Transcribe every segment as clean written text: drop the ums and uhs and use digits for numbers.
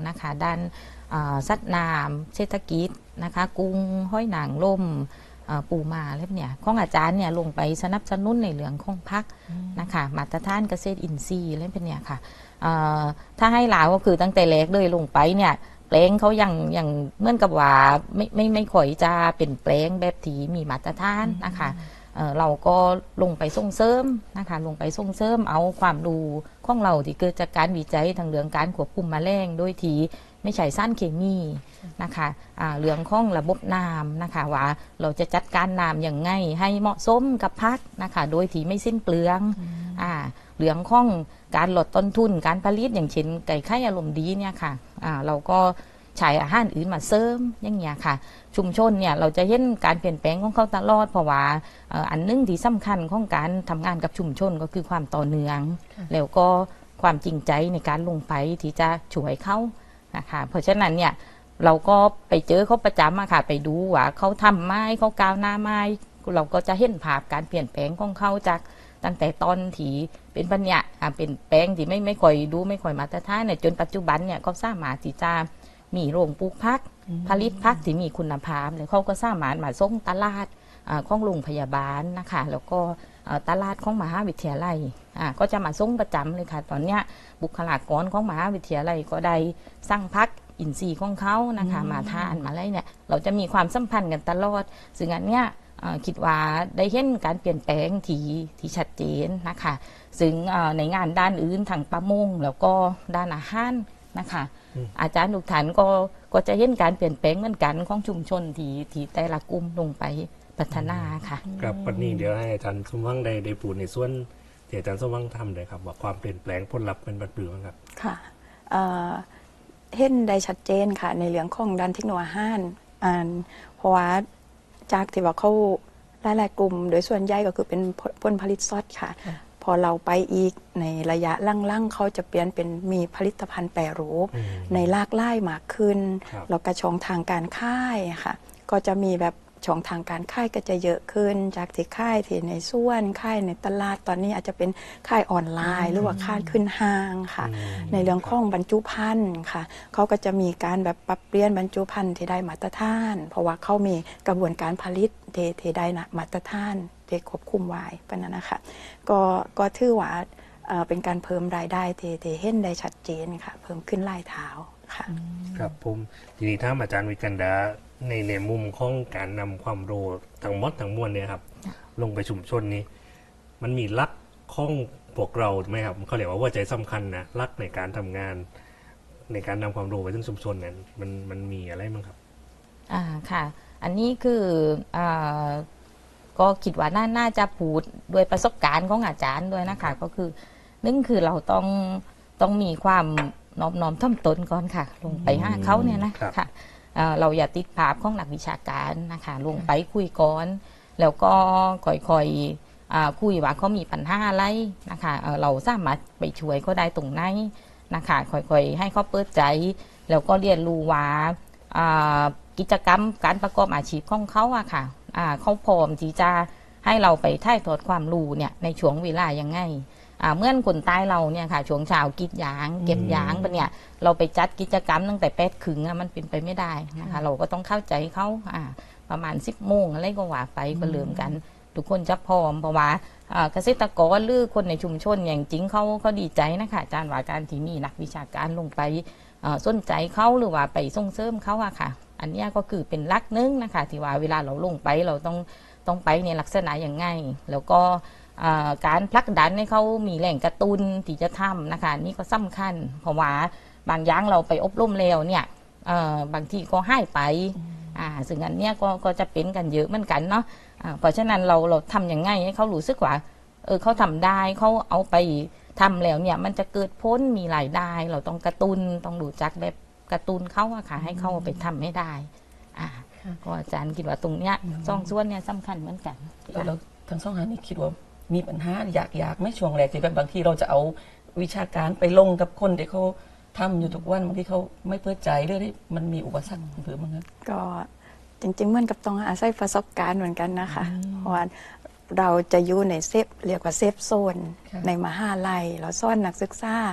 นะคะด้านสัตว์น้ำเศรษฐกิจนะคะกุ้งห้อยหนังล่มปูมาอะไรเนี่ยของอาจารย์เนี่ยลงไปสนับสนุนในเรื่องของพักนะคะมาตรฐานเกษตรอินทรีย์อะไรเป็นเนี่ยค่ะถ้าให้หลาก็คือตั้งแต่แรกเลยลงไปเนี่ยแปลงเขาอย่างเหมือนกับว่าไม่ค่อยจะเป็นแปลงแบบที่มีมาตรฐานนะคะเราก็ลงไปส่งเสริมนะคะลงไปส่งเสริมเอาความรู้ของเราที่เกิดจากการวิจัยทางเรื่องการควบคุมแมลงโดยที่ไม่ใช่สารเคมีนะคะเรื่องของระบบน้ำนะคะว่าเราจะจัดการน้ำอย่างไงให้เหมาะสมกับพักนะคะโดยที่ไม่สิ้นเปลืองเรื่องของการลดต้นทุนการผลิตอย่างเช่นไก่ไข่อารมณ์ดีเนี่ยค่ะเราก็ใช้อาหารอื่นมาเสริมอย่างเงี้ยค่ะชุมชนเนี่ยเราจะเห็นการเปลี่ยนแปลงของเขาตลอดเพราะว่าอันนึงที่สำคัญของการทำงานกับชุมชนก็คือความต่อเนื่องแล้วก็ความจริงใจในการลงไปที่จะช่วยเขานะคะเพราะฉะนั้นเนี่ยเราก็ไปเจอเขาประจำค่ะไปดูว่าเขาทำไม้เขาก้าวหน้าไม้เราก็จะเห็นภาพการเปลี่ยนแปลงของเขาจากตั้งแต่ตอนที่เป็นปัญญาเป็นแปลงที่ไม่ค่อยดูไม่ค่อยมาตรฐานเนี่ยจนปัจจุบันเนี่ยเขาสามารถที่จะมีโรงปลูกพักผลิตพักที่มีคุณภาพเลยเขาก็สามารถมาส่งตลาดของโรงพยาบาลนะคะแล้วก็ตลาดของมหาวิทยาลัยก็จะมาส่งประจำเลยค่ะตอนนี้บุคลากรของมหาวิทยาลัยก็ได้สร้างพักอินทรีย์ของเขานะคะมาทานมาอะไรเนี่ยเราจะมีความสัมพันธ์กันตลอดซึ่งอันเนี้ยคิดว่าได้เห็นการเปลี่ยนแปลงที่ชัดเจนนะคะซึ่งในงานด้านอื่นทางประมงแล้วก็ด้านอาหารนะคะอาจารย์ทุกท่านก็จะเห็นการเปลี่ยนแปลงเหมือนกันของชุมชนที่แต่ละกลุ่มลงไปพัฒนาค่ะครับวันนี้เดี๋ยวให้อาจารย์สมหวังได้พูดในส่วนที่อาจารย์สมหวังทำเลยครับว่าความเปลี่ยนแปลงผลลัพธ์เป็นแบบไหนครับค่ะเห็นได้ชัดเจนค่ะในเรื่องของด้านเทคโนโลยีเพราะว่าจากที่ว่าเขาหลายๆกลุ่มโดยส่วนใหญ่ก็คือเป็นผลผลิตสดค่ะพอเราไปอีกในระยะล่างๆเขาจะเปลี่ยนเป็นมีผลิตภัณฑ์แปรรูปในหลากหลายมากขึ้นแล้วก็ช่องทางการขายค่ะก็จะมีแบบช่องทางการค่ายก็จะเยอะขึ้นจากที่ค่ายที่ในส่วนค่ายในตลาดตอนนี้อาจจะเป็นค่ายออนไลน์หรือว่าค่ายขึ้นห้างค่ะในเรื่องของบรรจุภัณฑ์ค่ะเขาก็จะมีการแบบปรับเปลี่ยนบรรจุภัณฑ์ที่ได้มาตรฐานเพราะว่าเขามีกระบวนการผลิตที่ได้มาตรฐานที่ควบคุมไว้ปนั้นนะคะก็ถือว่าเป็นการเพิ่มรายได้ที่เห็นได้ชัดเจนค่ะเพิ่มขึ้นรายเท้าค่ะครับผมทีนี้ถ้าอาจารย์วิกันดาในมุมของการนำความรู้ทั้งหมดทั้งมวลเนี่ยครับลงไปชุมชนนี้มันมีลักของพวกเราไหมครับเขาเรียกว่าหัวใจสำคัญนะลักในการทำงานในการนำความรู้ไปถึงชุมชนนั้นมันมีอะไรมั้งครับค่ะอันนี้คือก็คิดว่าน่าจะพูดด้วยประสบการณ์ของอาจารย์ด้วยนะคะก็คือนึ่งคือเราต้องมีความน้อมถ่อมตนก่อนค่ะลงไปหาเขาเนี่ยนะค่ะเราอย่าติดภาพของนักวิชาการนะคะลงไปคุยก่อนแล้วก็ค่อยๆคุยว่าเขามีปัญหาอะไรนะคะเราสามารถไปช่วยเขาได้ตรงไหนนะคะค่อยๆให้เขาเปิดใจแล้วก็เรียนรู้ว่ากิจกรรมการประกอบอาชีพของเขาอะค่ะเขาพร้อมที่จะให้เราไปถ่ายทอดความรู้เนี่ยในช่วงเวลายังไงเมื่อคนใต้เราเนี่ยค่ะช่วงเช้ากรีดยางเก็บยางปะเนี่ยเราไปจัดกิจกรรมตั้งแต่8:00มันเป็นไปไม่ได้นะคะเราก็ต้องเข้าใจเขาประมาณ10 โมงอะไรก็ว่าไปก็เริ่มกันทุกคนจะพร้อมเพราะว่าเกษตรกรหรือคนในชุมชนอย่างจริงเขาดีใจนะคะอาจารย์ว่าการที่มีนักวิชาการลงไปสนใจเขาหรือว่าไปส่งเสริมเขาอะค่ะอันนี้ก็คือเป็นลักนึงนะคะที่ว่าเวลาเราลงไปเราต้องไปในลักษณะอย่างไงแล้วก็การผลักดันให้เขามีแหล่งกระตุ้นที่จะทำนะคะนี่ก็สำคัญเพราะว่าบางอย่างเราไปอบรมแล้วเนี่ยบางทีก็ให้ไปซึ่งอันเนี้ยก็จะเป็นกันเยอะเหมือนกันเนาะเพราะฉะนั้นเราทำอย่างไงให้เขารู้สึกว่าเขาทำได้เขาเอาไปทำแล้วเนี่ยมันจะเกิดพ้นมีรายได้เราต้องกระตุ้นต้องรู้จักแบบกระตุ้นเขาอะค่ะให้เขาไปทำให้ได้ก็อาจารย์คิดว่าตรงเนี้ยสองส่วนเนี่ยสำคัญเหมือนกันแล้วทั้งสองท่านนี่คิดว่ามีปัญหาอยากไม่ช่วงแรกที่แบบบางทีเราจะเอาวิชาการไปลงกับคนที่เขาทำอยู่ทุกวันบางทีเขาไม่เปิดใจเรื่องที่มันมีอุปสรรคหรือมั้งครับก็จริงๆเหมือนกับต้องอาศัยประสบการณ์เหมือนกันนะคะเพราะว่าเราจะอยู่ในเรียกว่าเซฟโซนในมหาลัยเราสอนนักศึกษา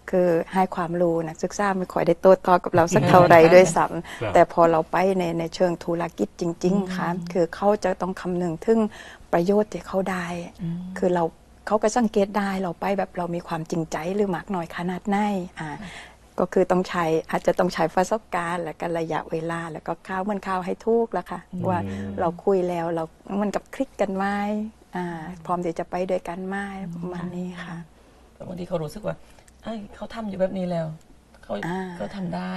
คือให้ความรู้นักศึกษาไม่ค่อยได้โต้ตอบกับเราสักเท่าใดด้วยซ้ำแต่พอเราไปในเชิงธุรกิจจริง ๆ ค่ะคือเขาจะต้องคำนึงถึงประโยชน์ที่เขาได้ คือเขาก็สังเกตได้เราไปแบบเรามีความจริงใจหรือมากน้อยขนาดไหนก็คืออาจจะต้องใช้ประสบการณ์และกันระยะเวลาแล้วก็ข้าวเหมือนข้าวให้ทุกแล้วค่ะว่าเราคุยแล้วเรามันกับคลิกกันไหมพร้อมที่จะไปด้วยกันไหมประมาณนี้ค่ะบางทีเขารู้สึกว่าเขาทำอยู่แบบนี้แล้วเขาทำได้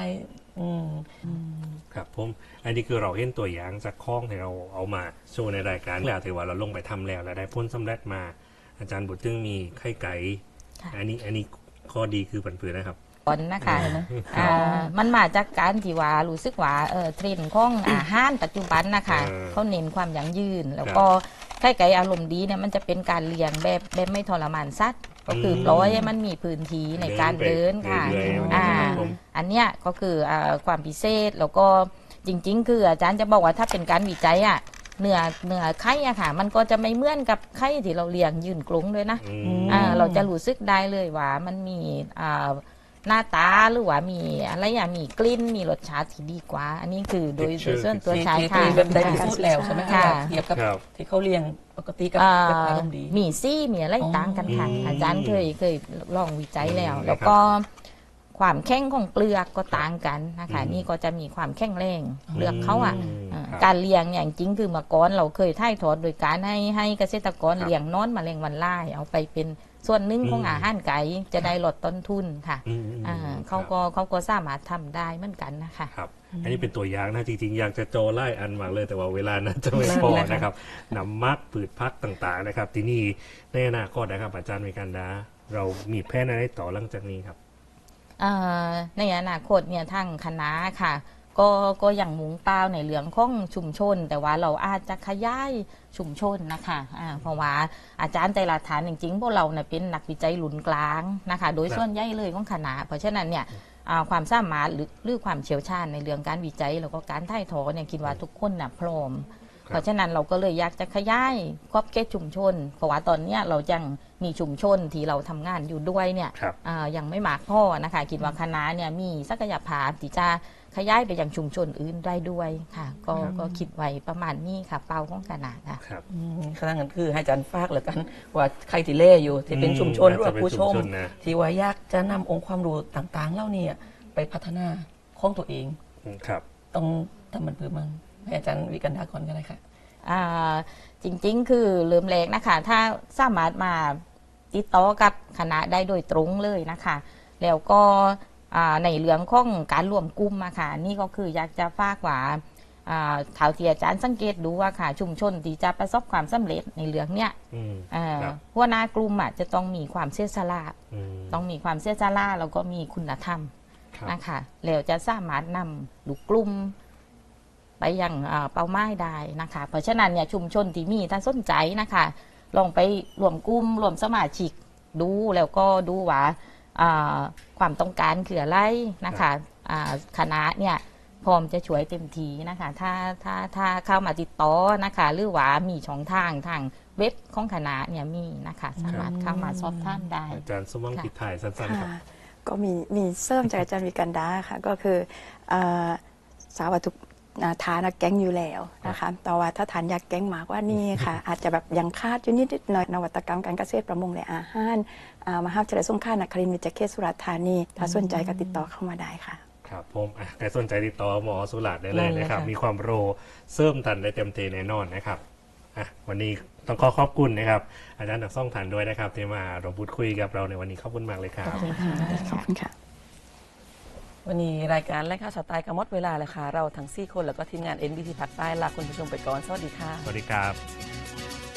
ครับผมอันนี้คือเราเห็นตัวอย่างจากข้องที่เราเอามาโชว์ในรายการแล้วถือว่าเราลงไปทำแล้วและได้ผลสำเร็จมาอาจารย์บุตรตึงมีไข่ไก่อันนี้ข้อดีคือปันปืนนะครับก่อนนะคะมันมาจากการที่ว่ารู้สึกว่าเทรนด์ของอาหารปัจจุบันนะคะเขาเน้นความยั่งยืนแล้วก็ไข่ไก่อารมณ์ดีเนี่ยมันจะเป็นการเลี้ยงแบบไม่ทรมานสัตว์ก็คือปล่อยให้มันมีพื้นที่ในการเดินค่ะอันเนี้ยก็คือความพิเศษแล้วก็จริงๆคืออาจารย์จะบอกว่าถ้าเป็นการวิจัยเนื้อไข่อะค่ะมันก็จะไม่เหมือนกับไข่ที่เราเลี้ยงยืนกลงเลยนะเราจะรู้สึกได้เลยว่ามันมีหน้าตาหรือว่ามีอะไรมีกลิ่นมีรสชาติที่ดีกว่าอันนี้คือโดยส่วนตัวใช้ค่ะแบบได้พิสูจน์แล้วใช่ไหมคะเทียบกับที่เขาเลี้ยงปกติกับอารมณ์ดีมีซี่มีอะไรต่างกันค่ะอาจารย์เคยลองวิจัยแล้วก็ความแข็งของเปลือกก็ต่างกันนะคะนี่ก็จะมีความแข็งแรงเปลือกเขาการเลี้ยงอย่างจริงคือเมื่อก่อนเราเคยถ่ายทอดโดยการให้เกษตรกรเลี้ยงนอนแมลงวันไล่เอาไปเป็นส่วนหนึ่งของอาหารไก่จะได้ลดต้นทุนค่ะเขาก็สามารถทำได้เหมือนกันนะคะครับอันนี้เป็นตัวอย่างนะจริงๆอยากจะโจไล่อันมากเลยแต่ว่าเวลานั้นจะไม่พอนะครับนำมักปืดพักต่างๆนะครับที่นี่ในอนาคตนะครับอาจารย์มีการดาเรามีแผนอะไรต่อหลังจากนี้ครับในอนาคตเนี่ยทางคณะค่ะก็อย่างมุ่งเป้าในเรื่องของชุมชนแต่ว่าเราอาจจะขยายชุมชนนะคะเพราะว่าอาจารย์แต่ละฐานจริงๆพวกเราเนี่ยเป็นนักวิจัยหลุนกลางนะคะโดยส่วนใหญ่เลยของคณะเพราะฉะนั้นเนี่ยความสามารถหรือความเชี่ยวชาญในเรื่องการวิจัยแล้วก็การถ่ายทอดเนี่ยคิดว่าทุกคนนะพร้อมเพราะฉะนั้นเราก็เลยอยากจะขยายขอบเขตชุมชนเพราะว่าตอนนี้เรายังมีชุมชนที่เราทำงานอยู่ด้วยเนี่ยยังไม่มากพอนะคะคิดว่าคณะเนี่ยมีศักยภาพที่จะขยายไปยังชุมชนอื่นได้ด้วยค่ะก็คิดไว้ประมาณนี้ค่ะเป้าของคณะค่ะขณะนั้นคือให้อาจารย์ฝากเลยกันว่าใครที่เล่อยู่ที่เป็นชุมชนหรือผู้ชมที่ว่าอยากจะนำองค์ความรู้ต่างๆเล่าเนี่ยไปพัฒนาของตัวเองต้องทำมันเพื่อมันให้อาจารย์วิกันดาก่อนก็ได้ค่ะจริงๆคือเริ่มแรกนะคะถ้าสามารถมาติดต่อกับคณะได้โดยตรงเลยนะคะแล้วก็ในเรื่องของการรวมกลุ่มค่ะนี่ก็คืออยากจะฝากว่าข่าวที่อาจารย์สังเกตดูว่าค่ะชุมชนที่จะประสบความสำเร็จในเรื่องเนี้ยหัวหน้ากลุ่มจะต้องมีความเสียสละต้องมีความเสียสละแล้วก็มีคุณธรรมนะคะแล้วจะสามารถนำลูกกลุ่มไปยังเป้าหมายได้นะคะเพราะฉะนั้นเนี่ยชุมชนที่มีถ้าสนใจนะคะลองไปรวมกลุ่มรวมสมาชิกดูแล้วก็ดูว่าความต้องการคืออะไรนะคะคณะเนี่ยพร้อมจะช่วยเต็มทีนะคะถ้าเข้ามาติดต่อนะคะหรือว่ามีช่องทางเว็บของคณะเนี่ยมีนะคะสามารถเข้ามาสอบถามได้อาจารย์สมวังปิดถ่ายสั้นๆครับก็มีเสริมจากอาจารย์วิกันดาค่ะก็คือสาวทุกทานแก๊งอยู่แล้วนะคะแต่ว่าถ้าทานอยากแก๊งมากว่านี่ค่ะอาจจะแบบยังคาดอยู่นิดหน่อยนวัตกรรมการเกษตรประมงและอาหารมหาวิทยาลัยสงขลานครินทร์วิจัยเขตสุราษฎร์ธานีถ้าสนใจก็ติดต่อเข้ามาได้ค่ะครับผมใครสนใจติดต่อหมอสุราษฎร์ได้เลยนะครับมีความรู้เสริมทันได้เต็มที่แน่นอนนะครับวันนี้ต้องขอบคุณนะครับอาจารย์นักซ่องทันด้วยนะครับที่มาร่วมพูดคุยกับเราในวันนี้ขอบคุณมากเลยครับขอบคุณค่ะวันนี้รายการและข่าวสไตล์กระมดเวลาเลยค่ะเราทั้ง4 คนแล้วก็ทีมงาน NBT ภาคใต้ลาคุณผู้ชมไปก่อนสวัสดีค่ะสวัสดีครับ